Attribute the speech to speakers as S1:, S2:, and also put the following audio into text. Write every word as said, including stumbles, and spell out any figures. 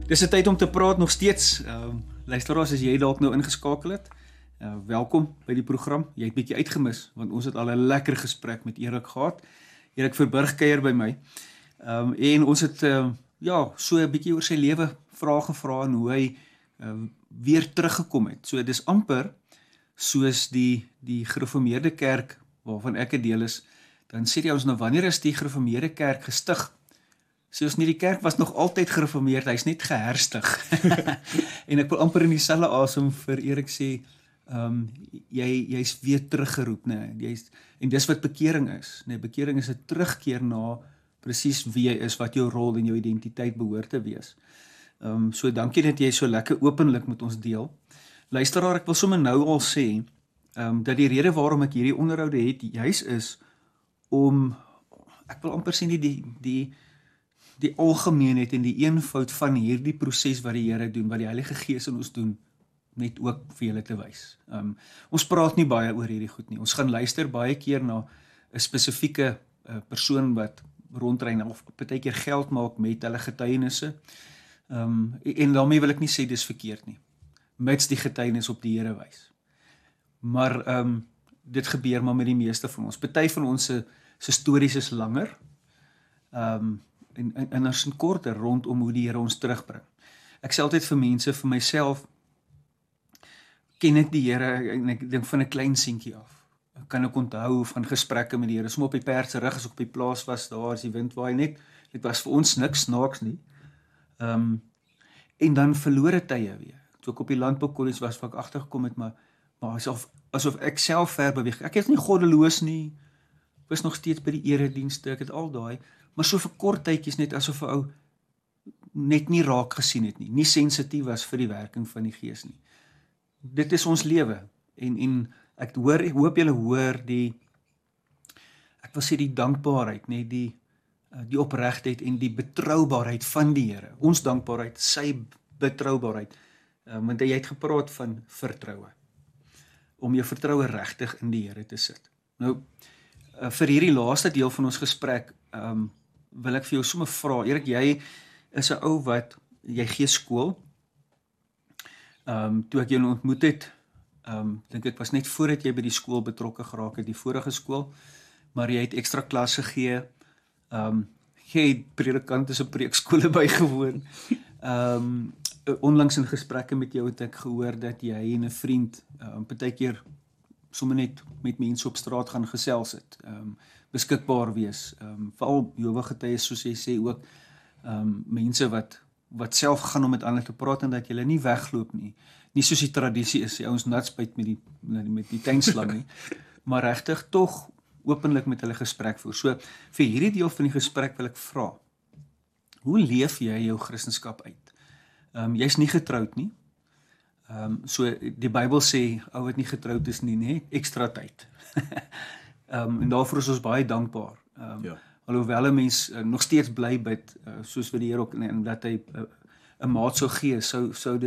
S1: Dis 'n tyd om te praat nog steeds. Um, luisteraars, as jy dalk nou ingeskakel het, uh, welkom by die program. Jy het bietjie uitgemis, want ons het al 'n lekker gesprek met Erik gehad. Erik Verburg kuier by my. Um, en ons het uh, ja, so 'n bietjie oor sy lewe vrae gevra en hoe hy uh, weer teruggekom het. So dis amper soos die die gereformeerde kerk waarvan ek 'n deel is. Dan sê jy ons nou, wanneer is die gereformeerde kerk gestig? Sê ons nie, die kerk was nog altyd gereformeerd, hy's net geherstig. En ek wil amper in dieselfde asem vir Erik sê, um, jy jy's weer teruggeroep, nee, jy's, en dis wat bekering is. Nee, bekering is 'n terugkeer na presies wie jy is, wat jou rol en jou identiteit behoort te wees. Um, so dankie dat jy so lekker openlik met ons deel. Luisteraar, ek wil sommer nou al sê, um, dat die rede waarom ek hierdie onderhoude het, juis is om, ek wil amper sê nie die, die die algemeenheid en die eenvoud van hierdie proses wat die Here doen, wat die Heilige Gees in ons doen, net ook vir julle te wys. Um, ons praat nie baie oor hierdie goed nie. Ons gaan luister baie keer na 'n spesifieke uh, persoon wat rondrein of baie keer geld maak met hulle getuienisse. Um, en daarmee wil ek nie sê dis verkeerd nie, mits die getuienis op die Here wys. Maar um, dit gebeur maar met die meeste van ons. Party van ons se se stories is langer. Um, en, en, en ons is korter rondom hoe die Here ons terugbring. Ek sê altyd vir mense, vir myself, ken ek die Here, en ek dink van 'n klein seentjie af. Kan ek onthou van gesprekke met die Here, som op die perd se rug, as ek op die plaas was, daar as die wind waai net, dit was vir ons niks snaaks nie. Um, en dan verlore tye weer. Toe ek op die landboukollege was, waar ek agtergekom het, maar, maar asof, asof ek self ver beweeg. Ek is nie goddeloos nie, ek was nog steeds by die eredienste, ek het al daai, maar so vir kort tydjies net asof 'n ou net nie raak gesien het nie, nie sensitief was vir die werking van die Gees nie. Dit is ons lewe, en, en ek hoor, ek hoop julle hoor die, ek wil sê die dankbaarheid, nee, die, die opregtheid en die betroubaarheid van die Here, ons dankbaarheid, sy betroubaarheid, um, want jy het gepraat van vertroue, om jou vertroue regtig in die Here te sit. Nou, uh, vir hierdie laaste deel van ons gesprek, um, wil ek vir jou sommer vra, Erik, jy is 'n ou wat, jy gee skool, um, toe ek jou ontmoet het, um, dink ek was net voordat jy by die skool betrokke geraak het, die vorige skool, maar jy het ekstra klas gegee, um, jy het predikante se preekskole bygewoon, um, onlangs in gesprekke met jou het ek gehoor dat jy en 'n vriend, um, partykeer sommer net met mense op straat gaan gesels het, um, beskikbaar wees, um, veral Jehova getuies, soos jy sê ook, um, mense wat, wat self gaan om met ander te praat, en dat jy nie wegloop nie, nie soos die tradisie is, jy ons natspuit met die, met die tuinslang nie, maar regtig tog openlik met hulle gesprek voer. So, vir hierdie deel van die gesprek wil ek vra, hoe leef jy jou Christendom uit? Um, jy is nie getroud nie, um, so die Bybel sê, ou wat nie getroud is nie, nee, ekstra tyd. um, en daarvoor is ons baie dankbaar. Um, ja. Alhoewel 'n mens uh, nog steeds bly bid, uh, soos wat die Here ook, en dat hy 'n uh, maat sou gee, sou, sou dit